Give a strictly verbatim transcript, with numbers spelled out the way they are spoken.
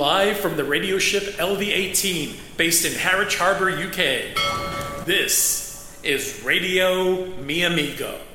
Live from the radio ship L V eighteen, based in Harwich Harbour, U K. This is Radio Mi Amigo.